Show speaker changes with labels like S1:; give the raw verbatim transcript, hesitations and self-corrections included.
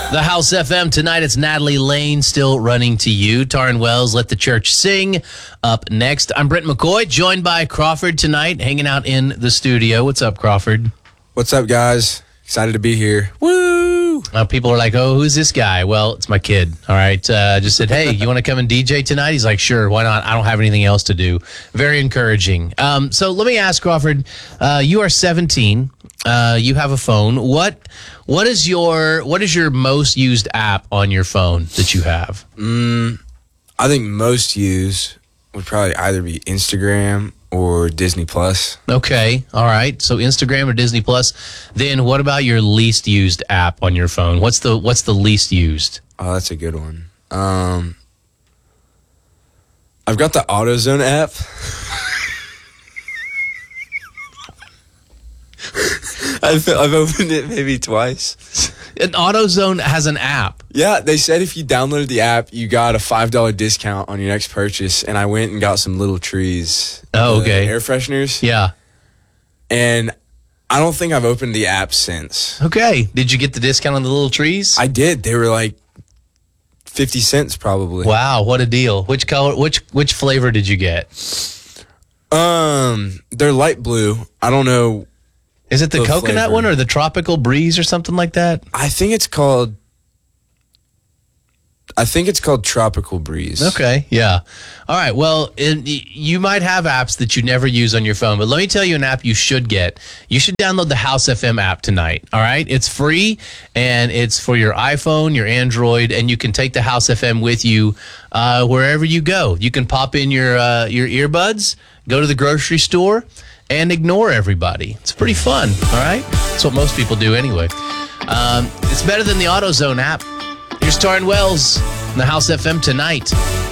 S1: The House F M tonight. It's Natalie Lane still running to you. Taryn Wells, Let the Church Sing. Up next, I'm Brent McCoy, joined by Crawford tonight, hanging out in the studio. What's up, Crawford?
S2: What's up, guys? Excited to be here. Woo!
S1: Uh, people are like, oh, who's this guy? Well, it's my kid. All right. Uh, just said, hey, you want to come and D J tonight? He's like, sure, why not? I don't have anything else to do. Very encouraging. Um, so let me ask, Crawford, uh, you are seventeen. Uh, you have a phone. What what is your what is your most used app on your phone that you have?
S2: Mm, I think most used would probably either be Instagram or Disney Plus.
S1: Okay, all right. So Instagram or Disney Plus. Then what about your least used app on your phone? What's the what's the least used?
S2: Oh, that's a good one. Um, I've got the AutoZone app. I've, I've opened it maybe twice.
S1: An AutoZone has an app.
S2: Yeah, they said if you downloaded the app, you got a five dollar discount on your next purchase. And I went and got some little trees.
S1: Oh, okay.
S2: Uh, air fresheners.
S1: Yeah.
S2: And I don't think I've opened the app since.
S1: Okay. Did you get the discount on the little trees?
S2: I did. They were like fifty cents probably.
S1: Wow, what a deal. Which color, which which flavor did you get?
S2: Um, they're light blue. I don't know.
S1: Is it the,
S2: the
S1: coconut
S2: flavor.
S1: one or the tropical breeze or something like that?
S2: I think it's called I think it's called Tropical Breeze.
S1: Okay, yeah. All right, well, in, you might have apps that you never use on your phone, but let me tell you an app you should get. You should download the House F M app tonight, all right? It's free, and it's for your iPhone, your Android, and you can take the House F M with you uh, wherever you go. You can pop in your uh, your earbuds, go to the grocery store, and ignore everybody. It's pretty fun, all right? That's what most people do anyway. Um, it's better than the AutoZone app. Here's Taryn Wells in the House F M tonight.